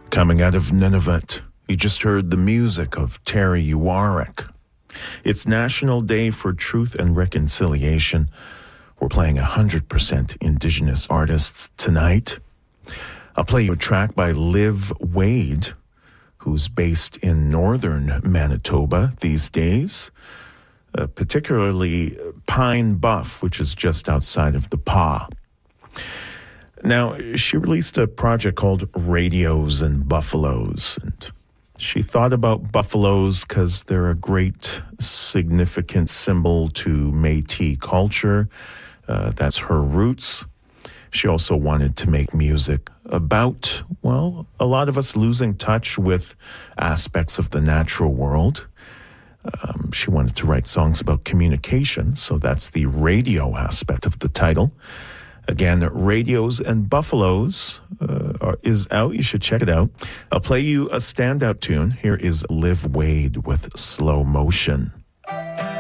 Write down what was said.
Coming out of Nunavut, you just heard the music of Terry Uwarik. It's National Day for Truth and Reconciliation. We're playing 100% Indigenous artists tonight. I'll play you a track by Liv Wade, who's based in northern Manitoba these days, particularly Pine Buff, which is just outside of the Pas. Now, she released a project called Radios and Buffaloes, and she thought about buffaloes because they're a great, significant symbol to Métis culture. That's her roots. She also wanted to make music about, well, a lot of us losing touch with aspects of the natural world. She wanted to write songs about communication, so that's the radio aspect of the title. Again, Radios and Buffaloes is out. You should check it out. I'll play you a standout tune. Here is Liv Wade with Slow Motion.